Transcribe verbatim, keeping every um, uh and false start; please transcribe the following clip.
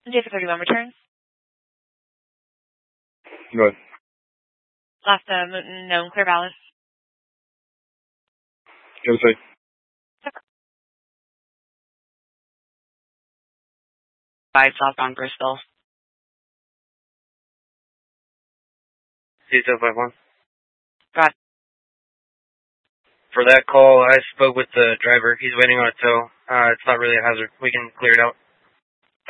Jason thirty-one return. Go ahead. Last uh, known Clear Vallis. Give us a Five southbound Bristol. C two five one. Got it. For that call, I spoke with the driver. He's waiting on a tow. Uh, it's not really a hazard. We can clear it out.